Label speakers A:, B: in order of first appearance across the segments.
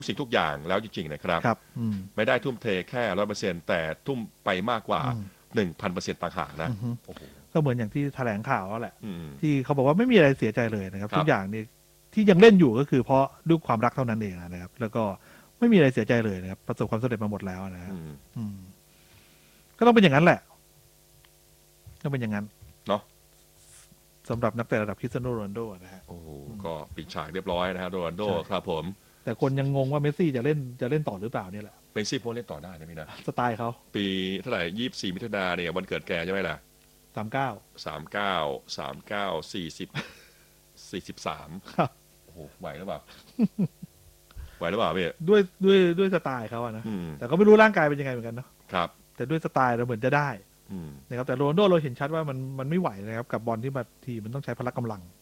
A: สิ่งทุกอย่างแล้วจริงๆนะครับ
B: ครับ
A: ไม่ได้ทุ่มเทแค่100%แต่ทุ่มไปมากกว่า 1,000% ต่างหากนะโอ้โห
B: ก็เหมือนอย่างที่แถลงข่าวแหละ
A: อืม
B: ที่เขาบอกว่าไม่มีอะไรเสียใจเลยนะครับ
A: ครับ
B: ทุกอย่างนี่ที่ยังเล่นอยู่ก็คือเพราะด้วยความรักเท่านั้นเองนะครับ แล้วก็ไม่มีอะไรเสียใจเลยนะครับ ประสบความสำเร็จมาหมดแล้วนะครับก็ต้องเป็นอย่างนั้นแหละก็เป็นอย่างนั้น
A: เนาะ
B: สำหรับนักเตะระดับคริสเตียโนโรนัลโดนะฮะ
A: โอ้โหก็ปิดฉากเรียบร้อยนะฮะโรนัลโดครับผม
B: แต่คนยังงงว่าเมสซี่จะเล่นต่อหรือเปล่าเนี่ยแหละ
A: เป็นซี่โพเล่นต่อได้นะพี่นะ
B: สไตล์เขา
A: ปีเท่าไหร่24 มิถุนายนเนี่ยวันเกิดแกใช่ไหมล่ะ
B: 39
A: 39 43
B: ครับ
A: โอ้โหไหวหรือเปล่าไหวหรือเปล่าพี่
B: ด้วยสไตล์เขาอะนะแต่ก็ไม่รู้ร่างกายเป็นยังไงเหมือนกันเนาะ
A: ครับ
B: แต่ด้วยสไตล์เราเหมือนจะได้นะครับแต่โรนัลโดเราเห็นชัดว่ามันไม่ไหวนะครับกับบอลที่มาทีมันต้องใช้พละกำลัง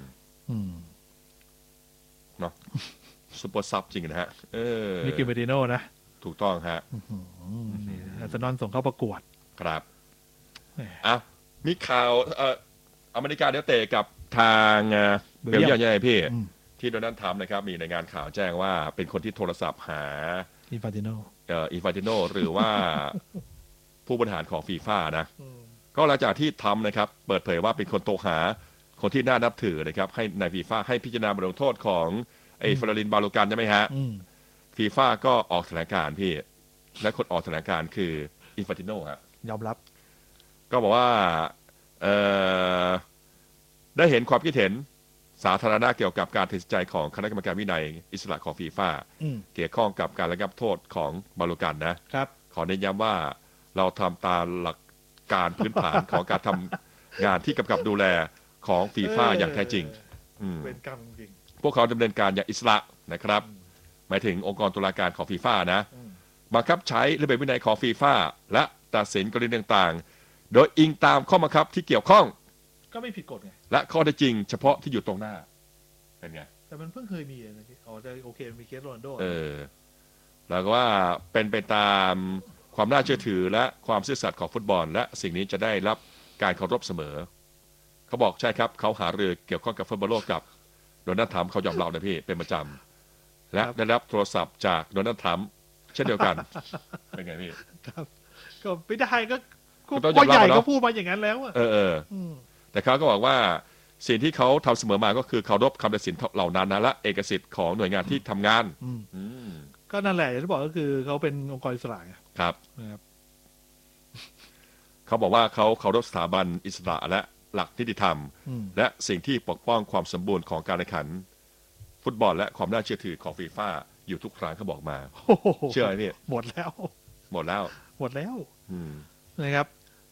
A: เนาะซุปเปอร์ซับจริงนะฮะ
B: มิเกลเมดิโน่นะ
A: ถูกต้องฮะ
B: อาร์เซนอลส่งเข้าประกวด
A: ครับอ่ะมีข่าวอเมริกาเดี๋ยวเตะกับทางเบลเยียมยังไงพี่ที่โดนัลด์ทรัมป์นะครับมีในงานข่าวแจ้งว่าเป็นคนที่โทรศัพท์หา
B: อินฟาน
A: ติโนหรือว่าผู้บริหารของฟีฟ่านะก็หลังจากที่ทำนะครับเปิดเผยว่าเป็นคนโทรหาคนที่น่านับถือนะครับให้ในฟีฟ่าให้พิจารณาบทลงโทษของไอ้ฟลอรินบาโลกันใช่ไหมฮะฟีฟ่าก็ออกแถลงการพี่และคนออกแถลงการคืออินฟานติโนฮะ
B: ยอมรับ
A: ก็บอกว่าได้เห็นความคิดเห็นสาธารณะเกี่ยวกับการตัดสินใจของคณะกรรมการวินัยอิสระของฟีฟ่าเกี่ยวข้องกับการระงับโทษของบาโลกันนะครับขอเน้นย้ำว่าเราทำตามหลักการพื้นฐานของการทำงานที่กำกับดูแลของฟีฟ่าอย่างแท้จริง
B: เป็นกรรมจริง
A: พวกเขาดำเนินการอย่างอิสระนะครับหมายถึงองค์กรตุลาการของฟีฟ่านะบังคับใช้ระเบียบวินัยของฟีฟ่าและตัดสินกรณีต่างๆโดยอิงตามข้อบังคับที่เกี่ยวข้อง
B: ก็ไม่ผิดกฎไง
A: และข้อเท็จจริงเฉพาะที่อยู่ตรงหน้าเป็นไง
B: แต่มันเพิ่งเคยมีนะแต่โอเคมีเคสโรนัลโด
A: แล้วก็ว่าเป็นไปตามความน่าเชื่อถือและความซื่อสัตย์ของฟุตบอลและสิ่งนี้จะได้รับการเคารพเสมอเขาบอกใช่ครับเขาหารือเกี่ยวข้องกับฟุตบอลโลกกับโดนัลด์ทรัมป์เขายอมรับนะพี่เป็นประจำและได้รับโทรศัพท์จากโดนัลด์ทรัมป์เช่นเดียวกันเป็นไงพี่
B: ครับก็ไม่ได้ก็ใหญ่ก็พูดมาอย่างนั้นแล้ว
A: แต่เขาก็บอกว่าสิ่งที่เขาทำเสมอมาก็คือเคารพคำตัดสินเหล่านั้นนะและเอกสิทธิ์ของหน่วยงานที่ทำงาน
B: ก็นั่นแหละที่บอกก็คือเขาเป็นองค์กรอิสระ
A: ครับเขาบอกว่าเขาเคารพสถาบันอิสระและหลักนิติธรรมและสิ่งที่ปกป้องความสมบูรณ์ของการแข่งขันฟุตบอลและความน่าเชื่อถือของฟีฟ่าอยู่ทุกครั้งเขาบอกมาเชื่อไหมพี่
B: หมดแล้วนะครับ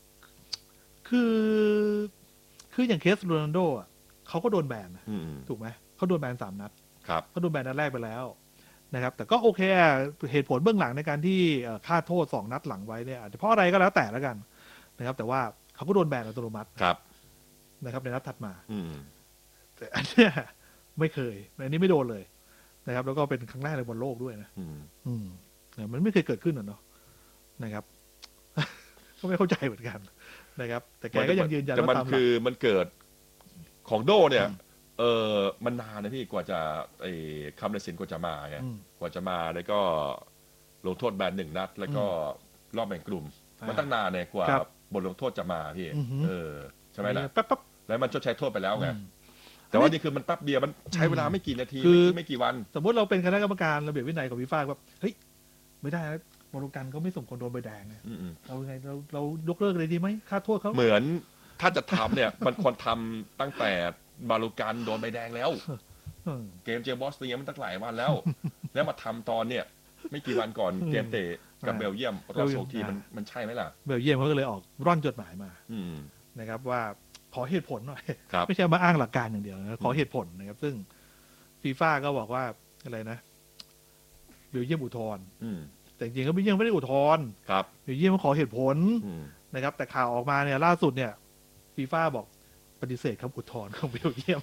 B: คืออย่างเคสโรนัลโดอ่ะเขาก็โดนแบนถูกไหมเขาโดนแบน3 นัดเขาโดนแบนนัดแรกไปแล้วนะครับแต่ก็โอเคเหตุผลเบื้องหลังในการที่ค่าโทษ2 นัดหลังไว้เนี่ยอาจจะเพราะอะไรก็แล้วแต่แล้วกันนะครับแต่ว่าเขาก็โดนแบนอัตโนมัตินะครับในนัดถัดมาแต่อันเนี้ยไม่เคยอันนี้ไม่โดนเลยนะครับแล้วก็เป็นครั้งแรกในบอลโลกด้วยนะมันไม่เคยเกิดขึ้นเนาะนะครับก็ไม่เข้าใจเหมือนกันนะครับแต่แกก็ยังยืนยันว่า
A: มันเกิดของโดเนี่ยมันนานนะพี่กว่าจะคำตัดสินกว่าจะมาไงกว่าจะมาแล้วก็ลงโทษแบน1 นัดแล้วก็รอบแบ่งกลุ่มมันตั้งนานเนี่ยกว่าบทลงโทษจะมาพี่ใช่ไหมล่ะ
B: ปั๊บ
A: แล้วมันชดใช้โทษไปแล้วไงแต่ว่านี่คือมันแป๊บเดียวมันใช้เวลาไม่กี่นาทีไม่กี่วัน
B: สมมติเราเป็นคณะกรรมการระเบียบวินัยของฟีฟ่าแบบเฮ้ยไม่ได้นะบอลกันเขาไม่สมควรโดนใบแดงเราไงเรายกเลิกเลยดีไหมค่าโทษเขา
A: เหมือนถ้าจะทำเนี่ยมันควรทำตั้งแต่บาลูกันโดนใบแดงแล้วเกมเจอบอสเนียมันตั้งหลายวันแล้วแล้วมาทำตอนเนี่ยไม่กี่วันก่อนเกมเตะกับเบลเยียมรอบ2 ทีมันใช่ไหมล่ะ
B: เบลเยียมเขาก็เลยออกร่อนจดหมายมานะครับว่าขอเหตุผลหน่อยไม่ใช่มาอ้างหลักการอย่างเดียวนะขอเหตุผลนะครับซึ่งฟีฟ่าก็บอกว่าอะไรนะเบลเยียมอุทธรณ์แต่จริงๆก็ยังไม่ได้อุทธรณ์เบลเยียมมาขอเหตุผลนะครับแต่ข่าวออกมาเนี่ยล่าสุดเนี่ยฟีฟ่าบอกปฏิเสธคำอุทธรณ์ของเบลเยียม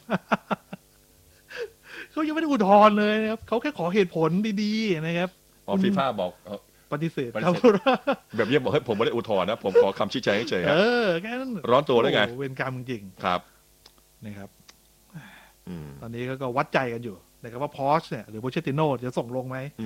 B: เขายังไม่ได้อุทธรณ์เลยนะครับเขาแค่ขอเหตุผลดีๆนะครับ
A: ฟีฟ่าบอก
B: ปฏิเสธครับ
A: แบบเยี่ยมบอกให้ผมไม่ได้อุทธรณ์นะผมขอคำชี้แจงเฉย
B: แค่นั้น
A: ร้อนตัวได้ไง
B: เวรกรรมจริง
A: ครับ
B: นะครับตอนนี้ก็วัดใจกันอยู่นะครับว่าพอชเนี่ยหรือโปเชติโนจะส่งลงไหม